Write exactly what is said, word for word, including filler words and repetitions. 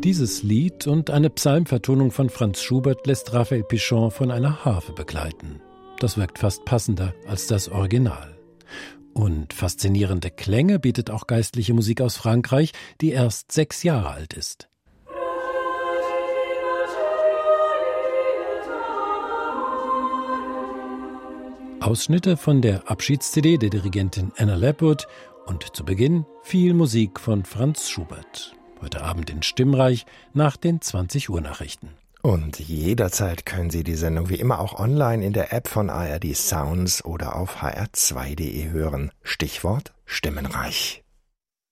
Dieses Lied und eine Psalmvertonung von Franz Schubert lässt Raphael Pichon von einer Harfe begleiten. Das wirkt fast passender als das Original. Und faszinierende Klänge bietet auch geistliche Musik aus Frankreich, die erst sechs Jahre alt ist. Ausschnitte von der Abschieds-C D der Dirigentin Anna Lapwood und zu Beginn viel Musik von Franz Schubert. Heute Abend in Stimmreich nach den zwanzig Uhr Nachrichten. Und jederzeit können Sie die Sendung wie immer auch online in der App von A R D Sounds oder auf h r zwei punkt d e hören. Stichwort Stimmenreich.